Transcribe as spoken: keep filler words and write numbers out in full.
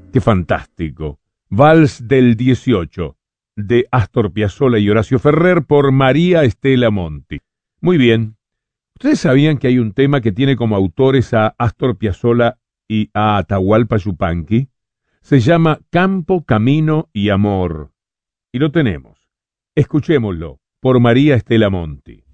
Qué fantástico. Vals del dieciocho, de Astor Piazzolla y Horacio Ferrer por María Estela Monti. Muy bien. ¿Ustedes sabían que hay un tema que tiene como autores a Astor Piazzolla y a Atahualpa Yupanqui? Se llama Campo, Camino y Amor. Y lo tenemos. Escuchémoslo por María Estela Monti.